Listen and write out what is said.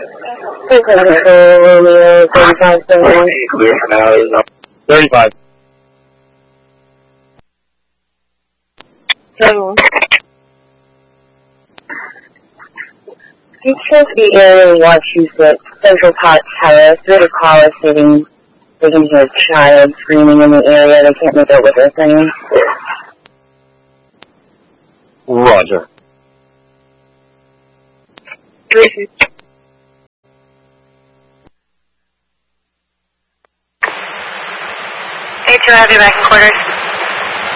Romeo 35 Clear for now is 35. So, Chesapeake area, Wachusett, Central Park Terrace, through the caller sitting. They can hear a child screaming in the area. They can't make out what they're saying. Roger. Hey, to have you back in quarters.